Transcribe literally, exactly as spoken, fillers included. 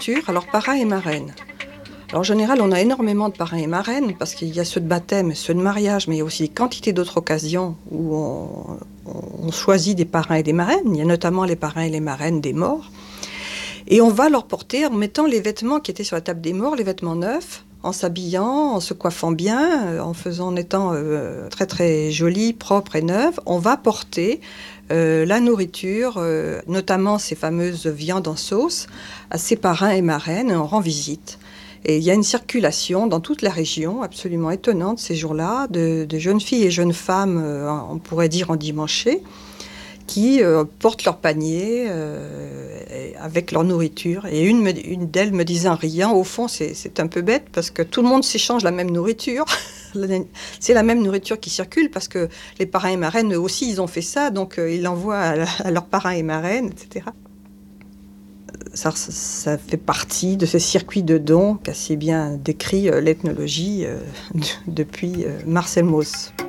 nourriture à leurs parrains et marraines. Alors, en général, on a énormément de parrains et marraines parce qu'il y a ceux de baptême, ceux de mariage, mais il y a aussi des quantités d'autres occasions où on, on choisit des parrains et des marraines. Il y a notamment les parrains et les marraines des morts. Et on va leur porter, en mettant les vêtements qui étaient sur la table des morts, les vêtements neufs, en s'habillant, en se coiffant bien, en faisant, en étant euh, très très jolie, propre et neuve, on va porter euh, la nourriture, euh, notamment ces fameuses viandes en sauce, à ses parrains et marraines, et on rend visite. Et il y a une circulation dans toute la région absolument étonnante ces jours-là, de, de jeunes filles et jeunes femmes, euh, on pourrait dire endimanchées, qui euh, portent leur panier euh, avec leur nourriture. Et une, me, une d'elles me disait en riant, au fond, c'est, c'est un peu bête parce que tout le monde s'échange la même nourriture. C'est la même nourriture qui circule parce que les parrains et marraines, eux aussi, ils ont fait ça, donc euh, ils l'envoient à, à leurs parrains et marraines, et cetera. Ça, ça fait partie de ce circuit de dons qu'a si bien décrit euh, l'ethnologie euh, depuis euh, Marcel Mauss.